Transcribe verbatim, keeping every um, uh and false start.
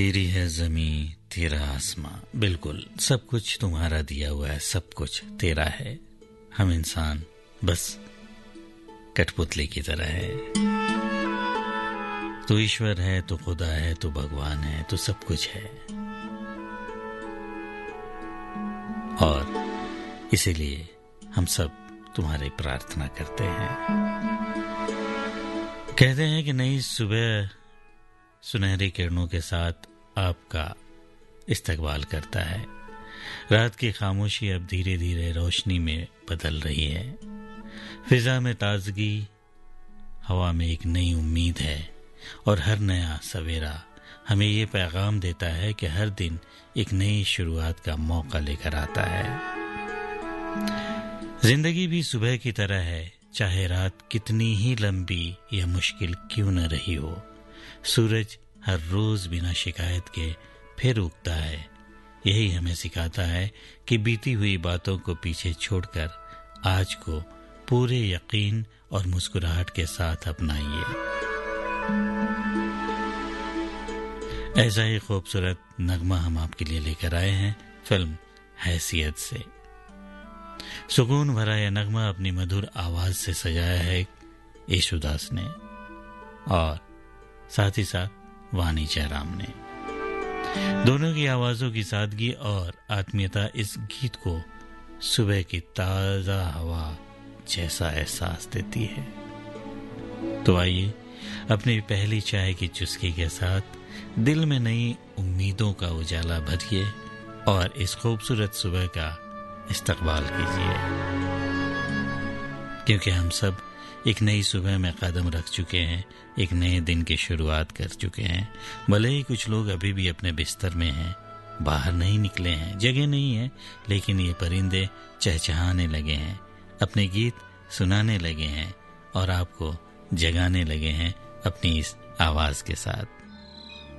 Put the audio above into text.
तेरी है जमीन तेरा आसमां, बिल्कुल सब कुछ तुम्हारा दिया हुआ है, सब कुछ तेरा है। हम इंसान बस कठपुतली की तरह है। तू ईश्वर है, तू खुदा है, तू भगवान है, तू सब कुछ है। और इसीलिए हम सब तुम्हारी प्रार्थना करते हैं। कहते हैं कि नई सुबह सुनहरी किरणों के साथ आपका इस्तकबाल करता है। रात की खामोशी अब धीरे धीरे रोशनी में बदल रही है। फिजा में ताजगी, हवा में एक नई उम्मीद है और हर नया सवेरा हमें ये पैगाम देता है कि हर दिन एक नई शुरुआत का मौका लेकर आता है। जिंदगी भी सुबह की तरह है, चाहे रात कितनी ही लंबी या मुश्किल क्यों न रही हो। सूरज हर रोज बिना शिकायत के फिर उगता है। यही हमें सिखाता है कि बीती हुई बातों को पीछे छोड़कर आज को पूरे यकीन और मुस्कुराहट के साथ अपनाइए। ऐसा ही खूबसूरत नगमा हम आपके लिए लेकर आए हैं फिल्म हैसियत से। सुकून भरा यह नगमा अपनी मधुर आवाज से सजाया है येशुदास ने और साथ ही साथ वानी जयराम ने। दोनों की आवाजों की सादगी और आत्मीयता इस गीत को सुबह की ताजा हवा जैसा एहसास देती है। तो आइए अपनी पहली चाय की चुस्की के साथ दिल में नई उम्मीदों का उजाला भरिए और इस खूबसूरत सुबह का इस्तकबाल कीजिए, क्योंकि हम सब एक नई सुबह में कदम रख चुके हैं, एक नए दिन की शुरुआत कर चुके हैं। भले ही कुछ लोग अभी भी अपने बिस्तर में हैं, बाहर नहीं निकले हैं, जगह नहीं है, लेकिन ये परिंदे चहचहाने लगे हैं, अपने गीत सुनाने लगे हैं और आपको जगाने लगे हैं अपनी इस आवाज के साथ।